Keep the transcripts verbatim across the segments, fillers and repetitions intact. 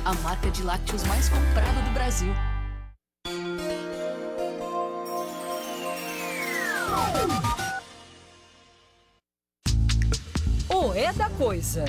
a marca de lácteos mais comprada do Brasil. O É da Coisa.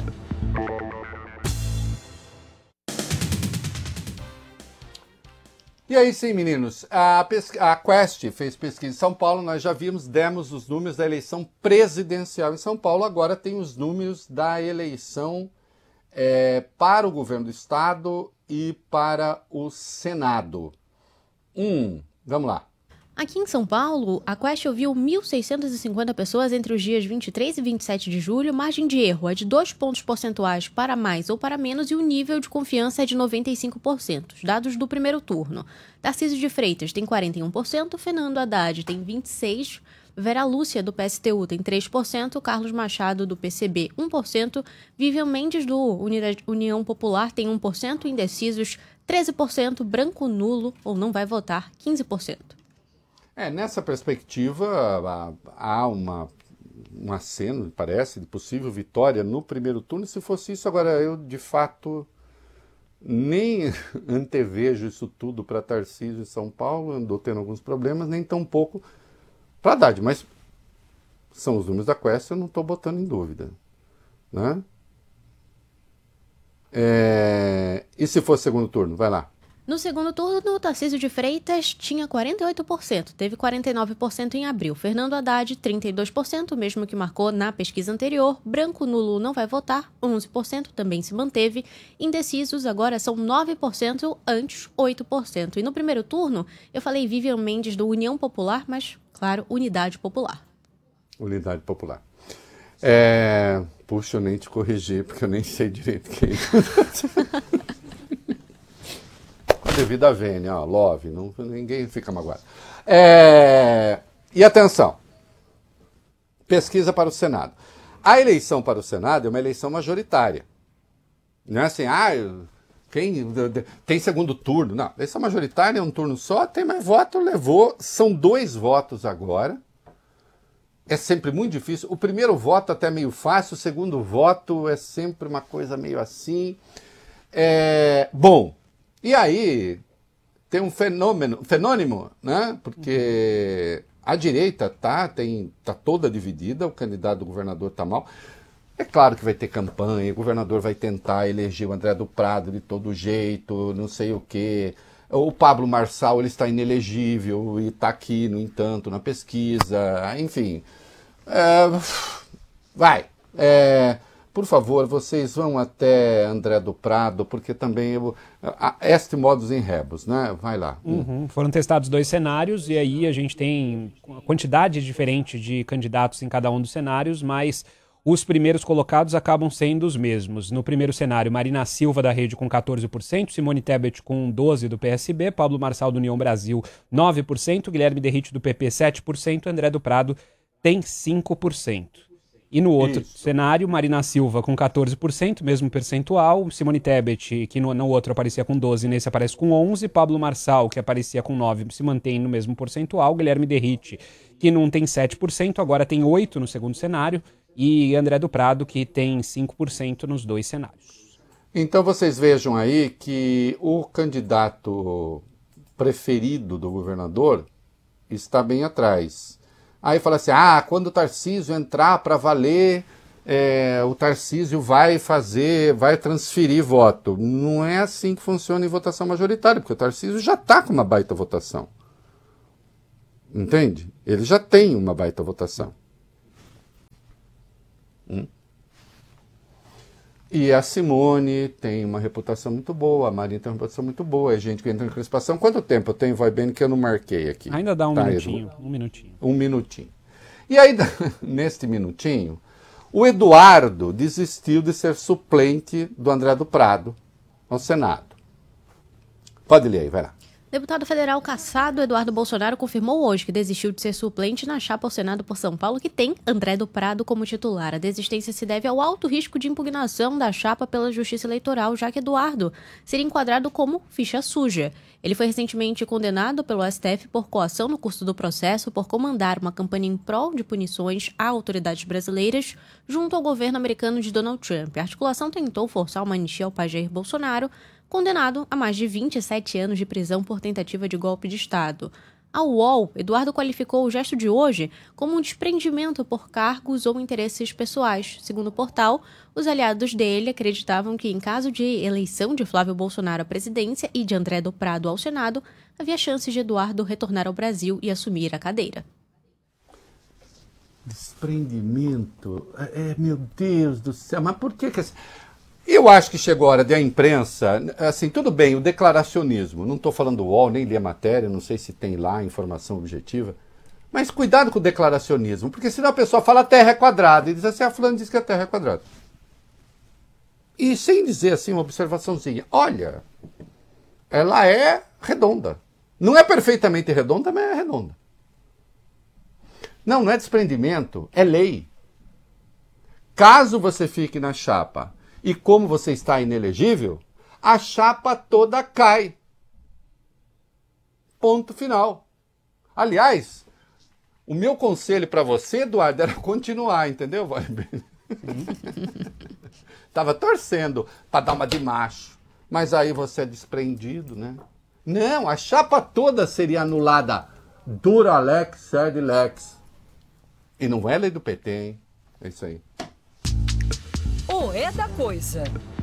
E aí sim, meninos, a, pesqu- a Quest fez pesquisa em São Paulo, nós já vimos, demos os números da eleição presidencial em São Paulo, agora tem os números da eleição é, para o governo do estado e para o Senado. Hum, vamos lá. Aqui em São Paulo, a Quest ouviu mil seiscentas e cinquenta pessoas entre os dias vinte e três e vinte e sete de julho. Margem de erro é de dois pontos percentuais para mais ou para menos e o nível de confiança é de noventa e cinco por cento. Os dados do primeiro turno. Tarcísio de Freitas tem quarenta e um por cento, Fernando Haddad tem vinte e seis por cento, Vera Lúcia, do P S T U, tem três por cento, Carlos Machado, do P C B, um por cento, Vivian Mendes, do Unidade- União Popular, tem um por cento, indecisos, treze por cento, branco nulo ou não vai votar, quinze por cento. É, nessa perspectiva, há uma, um aceno, parece, de possível vitória no primeiro turno. Se fosse isso, agora eu, de fato, nem antevejo isso tudo para Tarcísio em São Paulo, andou tendo alguns problemas, nem tão pouco para Haddad, mas são os números da Quest, eu não estou botando em dúvida, né? É, e se fosse segundo turno? Vai lá. No segundo turno, o Tarcísio de Freitas tinha quarenta e oito por cento, teve quarenta e nove por cento em abril. Fernando Haddad, trinta e dois por cento, mesmo que marcou na pesquisa anterior. Branco nulo não vai votar, onze por cento, também se manteve. Indecisos agora são nove por cento, antes oito por cento. E no primeiro turno, eu falei Vivian Mendes do União Popular, mas, claro, Unidade Popular. Unidade Popular. É, puxa, eu nem te corrigi, porque eu nem sei direito quem. Devido à vênia, ó, love, não, ninguém fica magoado. É, e atenção, pesquisa para o Senado. A eleição para o Senado é uma eleição majoritária. Não é assim, ah, quem, tem segundo turno. Não, eleição majoritária é um turno só, tem mais voto, levou, são dois votos agora. É sempre muito difícil. O primeiro voto até é meio fácil, o segundo voto é sempre uma coisa meio assim. É, bom, e aí tem um fenômeno, fenômeno, né? Porque a direita tá, tem, tá toda dividida, o candidato do governador tá mal. É claro que vai ter campanha, o governador vai tentar eleger o André do Prado de todo jeito, não sei o quê. O Pablo Marçal, ele está inelegível e está aqui, no entanto, na pesquisa, enfim. É, vai. É, por favor, vocês vão até André do Prado, porque também eu, este modus in rebus, né? Vai lá. Uhum. Foram testados dois cenários e aí a gente tem uma quantidade diferente de candidatos em cada um dos cenários, mas os primeiros colocados acabam sendo os mesmos. No primeiro cenário, Marina Silva da Rede com quatorze por cento, Simone Tebet com doze por cento do P S B, Pablo Marçal do União Brasil nove por cento, Guilherme Derrite do P P sete por cento, André do Prado tem cinco por cento. E no outro Isso. cenário, Marina Silva com quatorze por cento, mesmo percentual, Simone Tebet, que no, no outro aparecia com doze por cento, nesse aparece com onze por cento, Pablo Marçal, que aparecia com nove por cento, se mantém no mesmo percentual, Guilherme Derrite, que não tem sete por cento, agora tem oito por cento no segundo cenário, e André do Prado, que tem cinco por cento nos dois cenários. Então vocês vejam aí que o candidato preferido do governador está bem atrás. Aí fala assim, ah, quando o Tarcísio entrar para valer, é, o Tarcísio vai fazer, vai transferir voto. Não é assim que funciona em votação majoritária, porque o Tarcísio já está com uma baita votação. Entende? Ele já tem uma baita votação. Hum? E a Simone tem uma reputação muito boa, a Marina tem uma reputação muito boa, é gente que entra em crispação. Quanto tempo eu tenho, vai bem, que eu não marquei aqui? Ainda dá um tá, minutinho, Edu? um minutinho. Um minutinho. E aí, neste minutinho, o Eduardo desistiu de ser suplente do André do Prado ao Senado. Pode ler aí, vai lá. Deputado federal cassado Eduardo Bolsonaro confirmou hoje que desistiu de ser suplente na chapa ao Senado por São Paulo, que tem André do Prado como titular. A desistência se deve ao alto risco de impugnação da chapa pela Justiça Eleitoral, já que Eduardo seria enquadrado como ficha suja. Ele foi recentemente condenado pelo S T F por coação no curso do processo por comandar uma campanha em prol de punições a autoridades brasileiras junto ao governo americano de Donald Trump. A articulação tentou forçar uma anistia ao pai Jair Bolsonaro, condenado a mais de vinte e sete anos de prisão por tentativa de golpe de Estado. A U O L, Eduardo qualificou o gesto de hoje como um desprendimento por cargos ou interesses pessoais. Segundo o portal, os aliados dele acreditavam que, em caso de eleição de Flávio Bolsonaro à presidência e de André do Prado ao Senado, havia chances de Eduardo retornar ao Brasil e assumir a cadeira. Desprendimento? É, meu Deus do céu, mas por que que... Eu acho que chegou a hora da imprensa, assim, tudo bem, o declaracionismo, não estou falando do U O L, nem li a matéria, não sei se tem lá informação objetiva, mas cuidado com o declaracionismo, porque senão a pessoa fala a Terra é quadrada, e diz assim, a fulano diz que a Terra é quadrada. E sem dizer assim uma observaçãozinha, olha, ela é redonda. Não é perfeitamente redonda, mas é redonda. Não, não é desprendimento, é lei. Caso você fique na chapa e como você está inelegível, a chapa toda cai. Ponto final. Aliás, o meu conselho para você, Eduardo, era continuar, entendeu, Vale? Tava torcendo para dar uma de macho, mas aí você é desprendido, né? Não, a chapa toda seria anulada. Dura lex, sed lex. E não é lei do P T, hein? É isso aí. O é da coisa.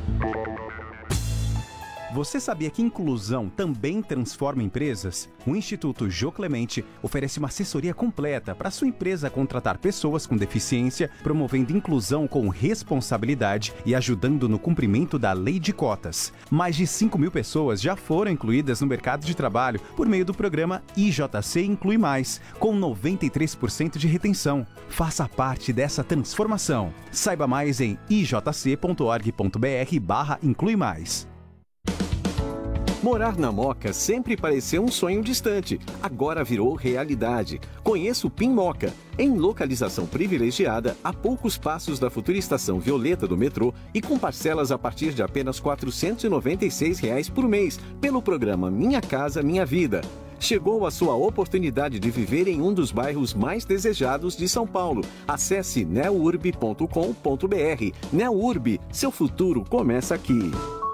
Você sabia que inclusão também transforma empresas? O Instituto Jô Clemente oferece uma assessoria completa para sua empresa contratar pessoas com deficiência, promovendo inclusão com responsabilidade e ajudando no cumprimento da lei de cotas. Mais de cinco mil pessoas já foram incluídas no mercado de trabalho por meio do programa I J C Inclui Mais, com noventa e três por cento de retenção. Faça parte dessa transformação. Saiba mais em i j c ponto org ponto b r barra inclui mais. Morar na Moca sempre pareceu um sonho distante, agora virou realidade. Conheça o Pin Moca, em localização privilegiada, a poucos passos da futura estação Violeta do metrô e com parcelas a partir de apenas quatrocentos e noventa e seis reais por mês, pelo programa Minha Casa Minha Vida. Chegou a sua oportunidade de viver em um dos bairros mais desejados de São Paulo. Acesse neurb ponto com ponto b r. Neurb, seu futuro começa aqui.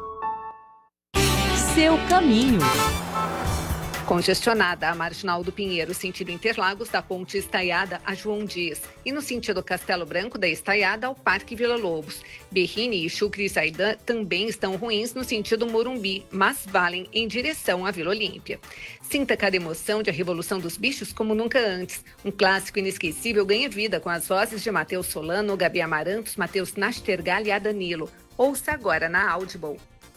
Seu caminho. Congestionada a Marginal do Pinheiro, sentido Interlagos, da Ponte Estaiada a João Dias. E no sentido Castelo Branco, da Estaiada ao Parque Vila Lobos. Berrini e Chucre e Zaidan também estão ruins no sentido Morumbi, mas valem em direção à Vila Olímpia. Sinta cada emoção de A Revolução dos Bichos como nunca antes. Um clássico inesquecível ganha vida com as vozes de Matheus Solano, Gabi Amarantos, Matheus Nastergal e Adanilo. Ouça agora na Audible.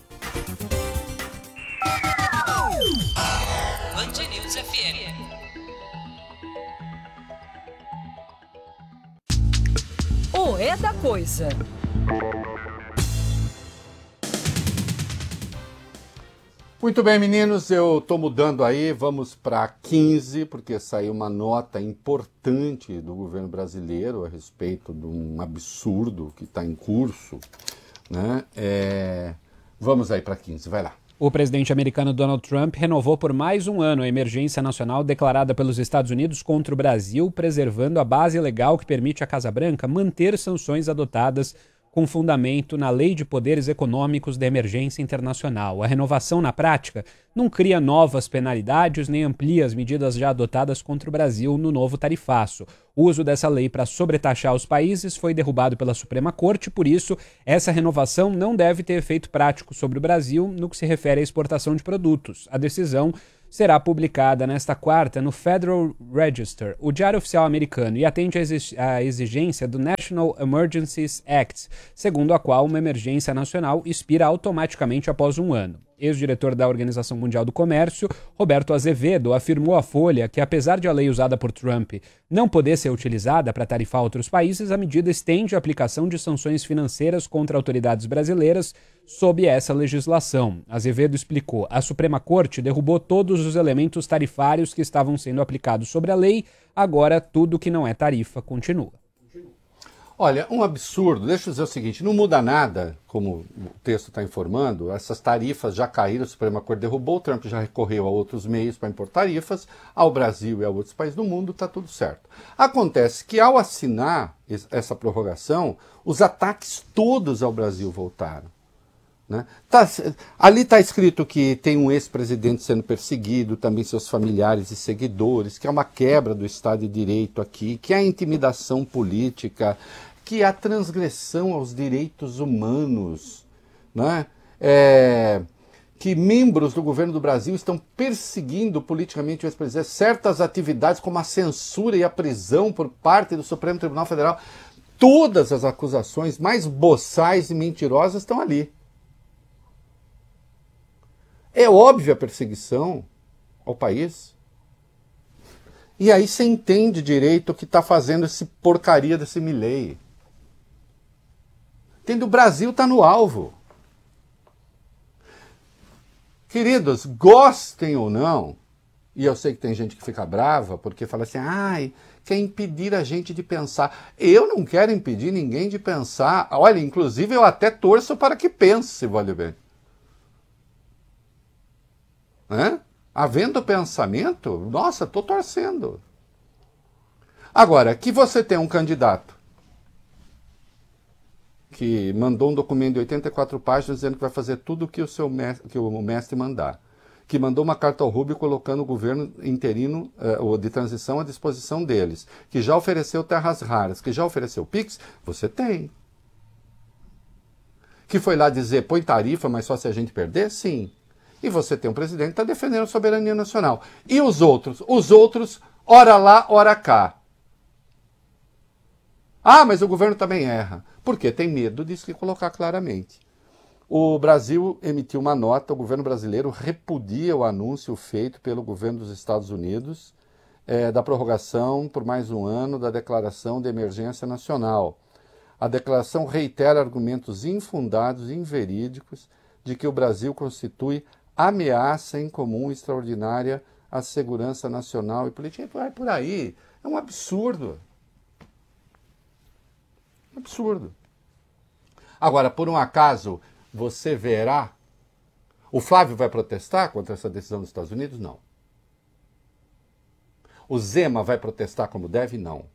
Band News F M. O é da coisa. Muito bem, meninos, eu estou mudando aí, vamos para quinze, porque saiu uma nota importante do governo brasileiro a respeito de um absurdo que está em curso, né? É... Vamos aí para quinze, vai lá. O presidente americano Donald Trump renovou por mais um ano a emergência nacional declarada pelos Estados Unidos contra o Brasil, preservando a base legal que permite à Casa Branca manter sanções adotadas com fundamento na Lei de Poderes Econômicos da Emergência Internacional. A renovação, na prática, não cria novas penalidades nem amplia as medidas já adotadas contra o Brasil no novo tarifaço. O uso dessa lei para sobretaxar os países foi derrubado pela Suprema Corte, por isso, essa renovação não deve ter efeito prático sobre o Brasil no que se refere à exportação de produtos. A decisão será publicada nesta quarta no Federal Register, o Diário Oficial americano, e atende à exigência do National Emergencies Act, segundo a qual uma emergência nacional expira automaticamente após um ano. Ex-diretor da Organização Mundial do Comércio, Roberto Azevedo, afirmou à Folha que, apesar de a lei usada por Trump não poder ser utilizada para tarifar outros países, a medida estende a aplicação de sanções financeiras contra autoridades brasileiras sob essa legislação. Azevedo explicou: a Suprema Corte derrubou todos os elementos tarifários que estavam sendo aplicados sobre a lei, agora tudo que não é tarifa continua. Olha, um absurdo. Deixa eu dizer o seguinte, não muda nada, como o texto está informando, essas tarifas já caíram, a Suprema Corte derrubou, o Trump já recorreu a outros meios para impor tarifas, ao Brasil e a outros países do mundo, está tudo certo. Acontece que ao assinar essa prorrogação, os ataques todos ao Brasil voltaram. Né? Tá, ali está escrito que tem um ex-presidente sendo perseguido, também seus familiares e seguidores, que é uma quebra do Estado de Direito aqui, que há intimidação política, que há transgressão aos direitos humanos, né? É, que membros do governo do Brasil estão perseguindo politicamente o ex-presidente, certas atividades como a censura e a prisão por parte do Supremo Tribunal Federal. Todas as acusações mais boçais e mentirosas estão ali. É óbvia a perseguição ao país. E aí você entende direito o que está fazendo esse porcaria desse Milei. Entende? O Brasil está no alvo. Queridos, gostem ou não, e eu sei que tem gente que fica brava porque fala assim, ai, quer impedir a gente de pensar. Eu não quero impedir ninguém de pensar. Olha, inclusive eu até torço para que pense, vale bem. Né? Havendo pensamento, nossa, estou torcendo. Agora, que você tem um candidato que mandou um documento de oitenta e quatro páginas dizendo que vai fazer tudo o que o, seu mestre, que o mestre mandar, que mandou uma carta ao Rubio colocando o governo interino uh, ou de transição à disposição deles, que já ofereceu terras raras, que já ofereceu Pix, você tem. Que foi lá dizer, põe tarifa, mas só se a gente perder? Sim. E você tem um presidente que está defendendo a soberania nacional. E os outros? Os outros, ora lá, ora cá. Ah, mas o governo também erra. Por quê? Tem medo disso que colocar claramente. O Brasil emitiu uma nota, o governo brasileiro repudia o anúncio feito pelo governo dos Estados Unidos é, da prorrogação por mais um ano da declaração de emergência nacional. A declaração reitera argumentos infundados e inverídicos de que o Brasil constitui ameaça em comum extraordinária à segurança nacional e política. Vai por aí. É um absurdo. Absurdo. Agora, por um acaso, você verá... O Flávio vai protestar contra essa decisão dos Estados Unidos? Não. O Zema vai protestar como deve? Não.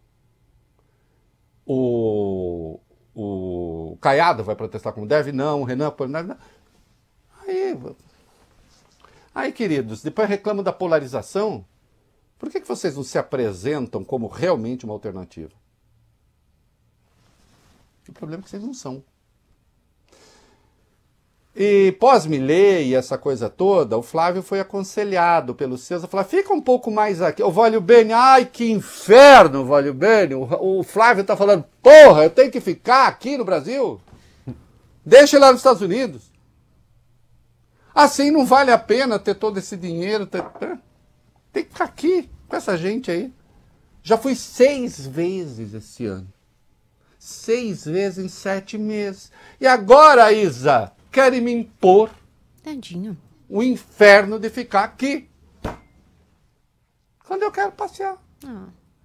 O, o Caiado vai protestar como deve? Não. O Renan... Não. Aí, aí, queridos, depois reclamam da polarização. Por que, que vocês não se apresentam como realmente uma alternativa? O problema é que vocês não são. E pós-Milei e essa coisa toda, o Flávio foi aconselhado pelos seus a falar, fica um pouco mais aqui. O Vólio Bene, ai que inferno, Vólio Bene. O, o Flávio está falando, porra, eu tenho que ficar aqui no Brasil? Deixa ele lá nos Estados Unidos. Assim não vale a pena ter todo esse dinheiro. Ter... Tem que ficar aqui com essa gente aí. Já fui seis vezes esse ano. Seis vezes em sete meses. E agora, Isa, querem me impor Tadinho. o inferno de ficar aqui. Quando eu quero passear. Ah.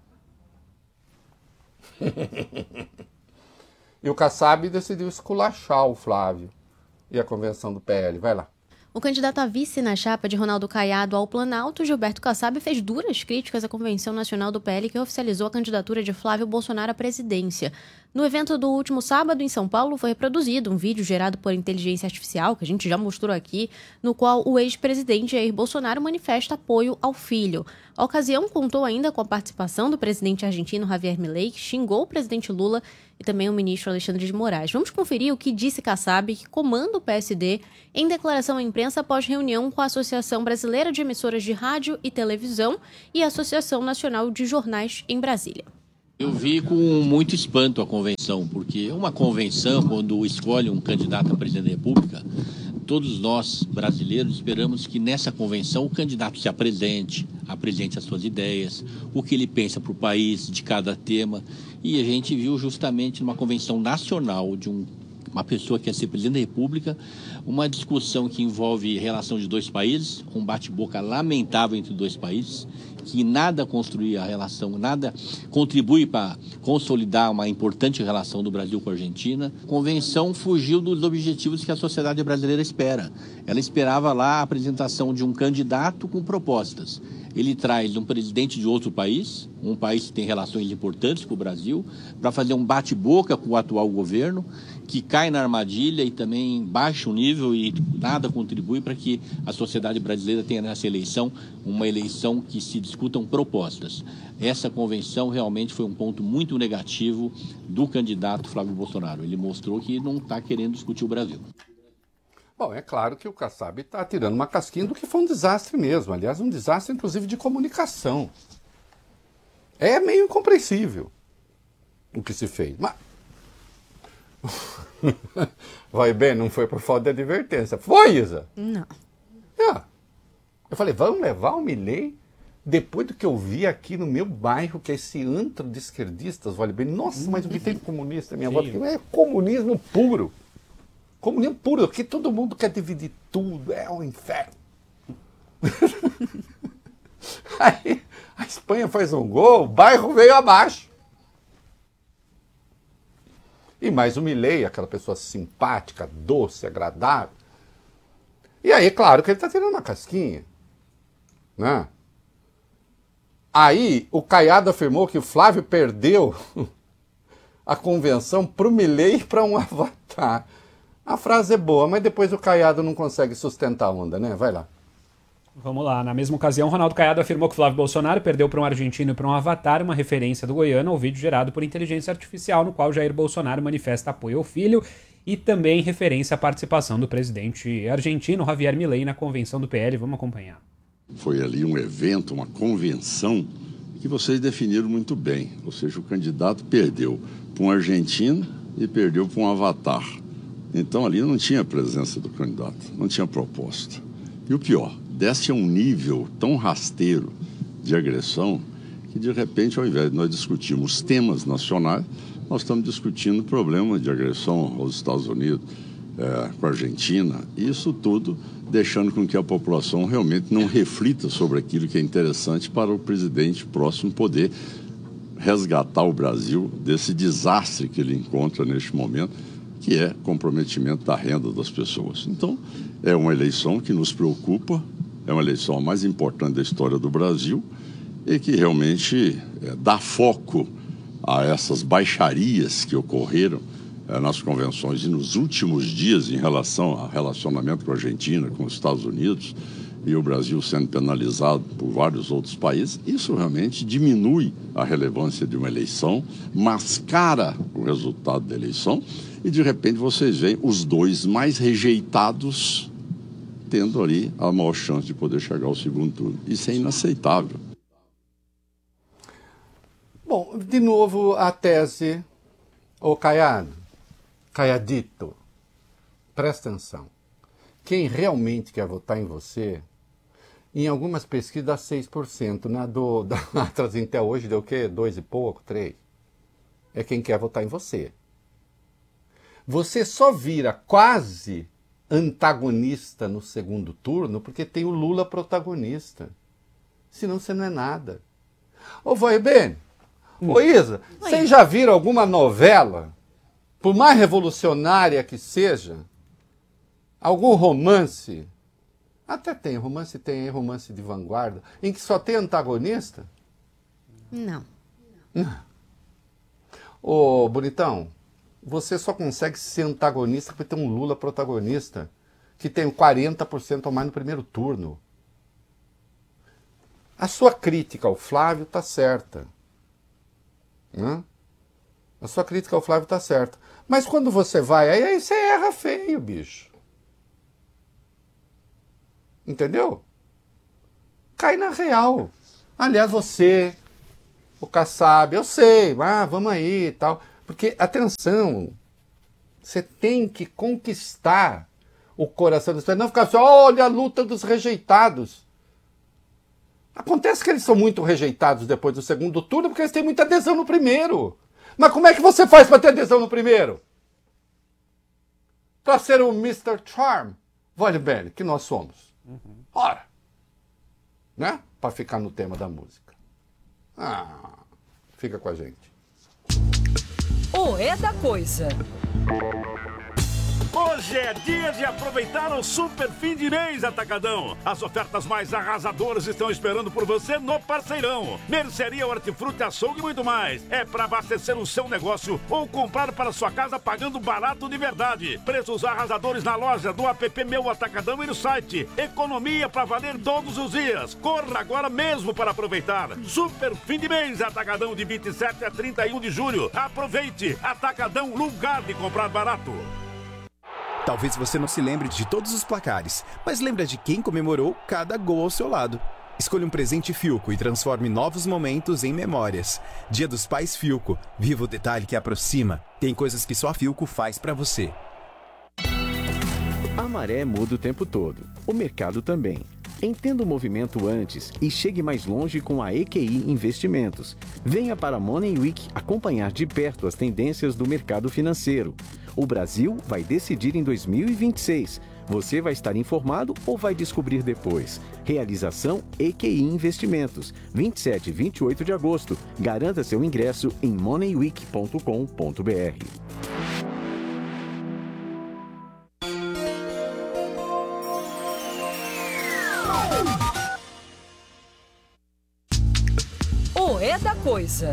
E o Kassab decidiu esculachar o Flávio e a convenção do P L. Vai lá. O candidato a vice na chapa de Ronaldo Caiado ao Planalto, Gilberto Kassab, fez duras críticas à Convenção Nacional do P L que oficializou a candidatura de Flávio Bolsonaro à presidência. No evento do último sábado, em São Paulo, foi reproduzido um vídeo gerado por inteligência artificial, que a gente já mostrou aqui, no qual o ex-presidente Jair Bolsonaro manifesta apoio ao filho. A ocasião contou ainda com a participação do presidente argentino Javier Milei, que xingou o presidente Lula e também o ministro Alexandre de Moraes. Vamos conferir o que disse Kassab, que comanda o P S D, em declaração à imprensa após reunião com a Associação Brasileira de Emissoras de Rádio e Televisão e a Associação Nacional de Jornais em Brasília. Eu vi com muito espanto a convenção, porque uma convenção, quando escolhe um candidato a presidente da República, todos nós, brasileiros, esperamos que nessa convenção o candidato se apresente, apresente as suas ideias, o que ele pensa para o país, de cada tema. E a gente viu justamente numa convenção nacional de um, uma pessoa que quer ser presidente da República, uma discussão que envolve relação de dois países, um bate-boca lamentável entre dois países, que nada construía a relação, nada contribui para consolidar uma importante relação do Brasil com a Argentina. A convenção fugiu dos objetivos que a sociedade brasileira espera. Ela esperava lá a apresentação de um candidato com propostas. ele traz um presidente de outro país, um país que tem relações importantes com o Brasil, para fazer um bate-boca com o atual governo, que cai na armadilha e também baixa o nível e nada contribui para que a sociedade brasileira tenha nessa eleição uma eleição que se discutam propostas. Essa convenção realmente foi um ponto muito negativo do candidato Flávio Bolsonaro. Ele mostrou que não está querendo discutir o Brasil. Bom, é claro que o Kassab está tirando uma casquinha do que foi um desastre mesmo. Aliás, um desastre, inclusive, de comunicação. É meio incompreensível o que se fez. Mas... vai bem, não foi por falta de advertência. Foi, Isa? Não. Ah, eu falei, vamos levar o Milei depois do que eu vi aqui no meu bairro, que é esse antro de esquerdistas, vale bem. Nossa, mas o que tem de comunista, minha avó? É comunismo puro. Comunismo puro, aqui todo mundo quer dividir tudo, é um inferno. Aí a Espanha faz um gol, o bairro veio abaixo. E mais o Milei, aquela pessoa simpática, doce, agradável. E aí, claro que ele está tirando uma casquinha. Né? Aí o Caiado afirmou que o Flávio perdeu a convenção para o Milei e para um avatar. A frase é boa, mas depois o Caiado não consegue sustentar a onda, né? Vai lá. Vamos lá. Na mesma ocasião, Ronaldo Caiado afirmou que Flávio Bolsonaro perdeu para um argentino e para um avatar, uma referência do Goiano ao vídeo gerado por inteligência artificial, no qual Jair Bolsonaro manifesta apoio ao filho, e também referência à participação do presidente argentino Javier Milei na convenção do P L. Vamos acompanhar. Foi ali um evento, uma convenção, que vocês definiram muito bem. Ou seja, o candidato perdeu para um argentino e perdeu para um avatar. Então ali não tinha presença do candidato, não tinha proposta. E o pior, desce a um nível tão rasteiro de agressão que de repente, ao invés de nós discutirmos temas nacionais, nós estamos discutindo problemas de agressão aos Estados Unidos, é, com a Argentina, e isso tudo deixando com que a população realmente não reflita sobre aquilo que é interessante para o presidente próximo poder resgatar o Brasil desse desastre que ele encontra neste momento, que é comprometimento da renda das pessoas. Então, é uma eleição que nos preocupa, é uma eleição a mais importante da história do Brasil e que realmente é, dá foco a essas baixarias que ocorreram é, nas convenções e nos últimos dias em relação ao relacionamento com a Argentina, com os Estados Unidos e o Brasil sendo penalizado por vários outros países. Isso realmente diminui a relevância de uma eleição, mascara o resultado da eleição e, de repente, vocês veem os dois mais rejeitados tendo ali a maior chance de poder chegar ao segundo turno. Isso é inaceitável. Bom, de novo a tese, ô Caiado, Caiadito, presta atenção. Quem realmente quer votar em você, em algumas pesquisas dá seis por cento, na do da AstraZeneca hoje deu o quê? Dois e pouco, três. É quem quer votar em você. Você só vira quase antagonista no segundo turno porque tem o Lula protagonista. Senão você não é nada. Ô, vai bem. Hum. Ô, Isa, Oi. Vocês já viram alguma novela, por mais revolucionária que seja, algum romance, até tem, romance tem, romance de vanguarda, em que só tem antagonista? Não. Não. Ô, bonitão, você só consegue ser antagonista porque tem um Lula protagonista, que tem quarenta por cento ou mais no primeiro turno. A sua crítica ao Flávio está certa. Né? A sua crítica ao Flávio está certa. Mas quando você vai, aí, aí você erra feio, bicho. Entendeu? Cai na real. Aliás, você, o Kassab, eu sei, ah, vamos aí e tal. Porque, atenção, você tem que conquistar o coração das pessoas. Não ficar assim, olha a luta dos rejeitados. Acontece que eles são muito rejeitados depois do segundo turno porque eles têm muita adesão no primeiro. Mas como é que você faz para ter adesão no primeiro? Para ser o mister Charm, vale bem, que nós somos. Uhum. Ora, né? Para ficar no tema da música. Ah, fica com a gente. O É da Coisa. Hoje é dia de aproveitar o super fim de mês Atacadão. As ofertas mais arrasadoras estão esperando por você no Parceirão. Mercearia, hortifruti, açougue e muito mais. É para abastecer o seu negócio ou comprar para sua casa pagando barato de verdade. Preços arrasadores na loja, do app Meu Atacadão e no site. Economia para valer todos os dias. Corra agora mesmo para aproveitar. Super fim de mês Atacadão de vinte e sete a trinta e um de julho. Aproveite. Atacadão, lugar de comprar barato. Talvez você não se lembre de todos os placares, mas lembra de quem comemorou cada gol ao seu lado. Escolha um presente Philco e transforme novos momentos em memórias. Dia dos Pais Philco. Viva o detalhe que aproxima. Tem coisas que só a Philco faz pra você. A maré muda o tempo todo. O mercado também. Entenda o movimento antes e chegue mais longe com a E Q I Investimentos. Venha para a Money Week acompanhar de perto as tendências do mercado financeiro. O Brasil vai decidir em dois mil e vinte e seis. Você vai estar informado ou vai descobrir depois? Realização E Q I Investimentos. vinte e sete e vinte e oito de agosto. Garanta seu ingresso em money week ponto com ponto b r. O É da Coisa.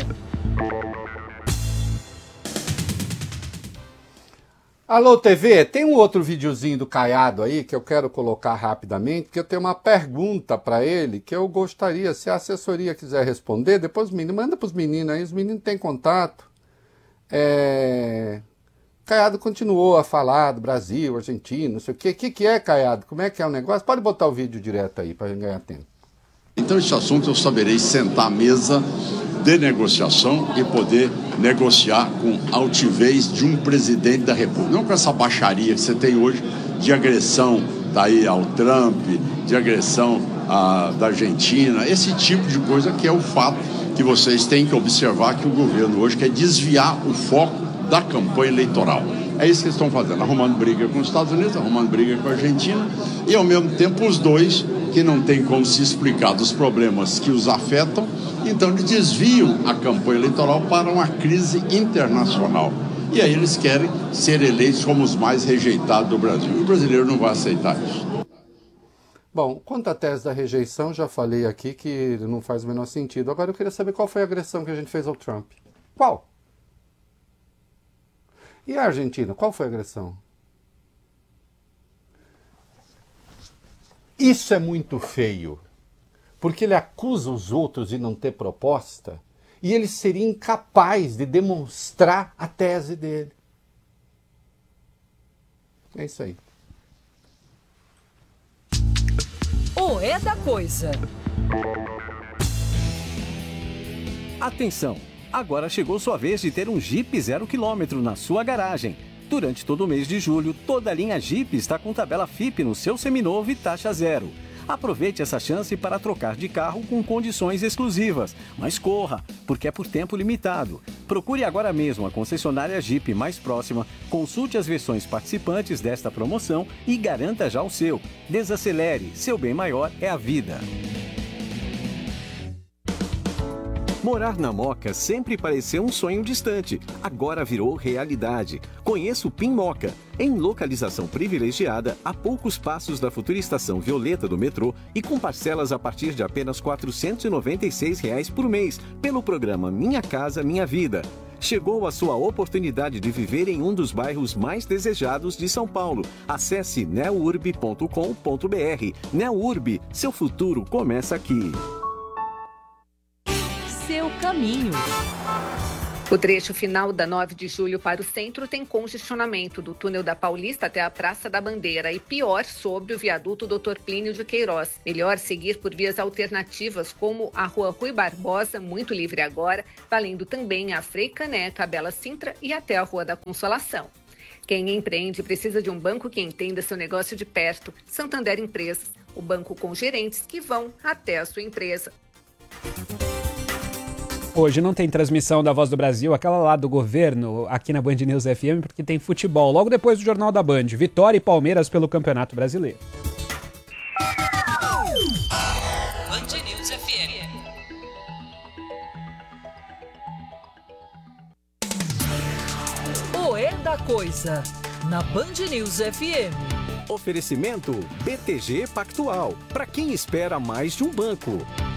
Alô, T V, tem um outro videozinho do Caiado aí que eu quero colocar rapidamente, porque eu tenho uma pergunta para ele que eu gostaria, se a assessoria quiser responder, depois os meninos, manda para os meninos aí, os meninos têm contato. É... Caiado continuou a falar do Brasil, Argentina, não sei o quê. O que, que é, Caiado? Como é que é o negócio? Pode botar o vídeo direto aí para ganhar tempo. Então, esse assunto eu saberei sentar à mesa de negociação e poder negociar com altivez de um presidente da República. Não com essa baixaria que você tem hoje de agressão daí ao Trump, de agressão à, da Argentina, esse tipo de coisa que é o fato que vocês têm que observar que o governo hoje quer desviar o foco da campanha eleitoral. É isso que eles estão fazendo, arrumando briga com os Estados Unidos, arrumando briga com a Argentina e, ao mesmo tempo, os dois que não tem como se explicar dos problemas que os afetam, então eles desviam a campanha eleitoral para uma crise internacional. E aí eles querem ser eleitos como os mais rejeitados do Brasil. E o brasileiro não vai aceitar isso. Bom, quanto à tese da rejeição, já falei aqui que não faz o menor sentido. Agora eu queria saber qual foi a agressão que a gente fez ao Trump. Qual? E a Argentina, qual foi a agressão? Isso é muito feio, porque ele acusa os outros de não ter proposta e ele seria incapaz de demonstrar a tese dele. É isso aí. O É da Coisa. Atenção! Agora chegou sua vez de ter um Jeep zero quilômetro na sua garagem. Durante todo o mês de julho, toda a linha Jeep está com tabela F I P no seu seminovo e taxa zero. Aproveite essa chance para trocar de carro com condições exclusivas. Mas corra, porque é por tempo limitado. Procure agora mesmo a concessionária Jeep mais próxima, consulte as versões participantes desta promoção e garanta já o seu. Desacelere, seu bem maior é a vida. Morar na Moca sempre pareceu um sonho distante, agora virou realidade. Conheça o Pin Moca, em localização privilegiada, a poucos passos da futura estação Violeta do metrô e com parcelas a partir de apenas quatrocentos e noventa e seis reais por mês, pelo programa Minha Casa Minha Vida. Chegou a sua oportunidade de viver em um dos bairros mais desejados de São Paulo. Acesse neurb ponto com ponto b r. Neurb, seu futuro começa aqui. Seu caminho. O trecho final da nove de julho para o centro tem congestionamento do túnel da Paulista até a Praça da Bandeira e pior sobre o viaduto doutor Plínio de Queiroz. Melhor seguir por vias alternativas como a Rua Rui Barbosa, muito livre agora, valendo também a Frei Caneca, a Bela Sintra e até a Rua da Consolação. Quem empreende precisa de um banco que entenda seu negócio de perto. Santander Empresas, o banco com gerentes que vão até a sua empresa. Hoje não tem transmissão da Voz do Brasil, aquela lá do governo, aqui na Band News F M, porque tem futebol. Logo depois do Jornal da Band, Vitória e Palmeiras pelo Campeonato Brasileiro. Band News F M. O É da Coisa. na Band News F M. Oferecimento B T G Pactual. Para quem espera mais de um banco.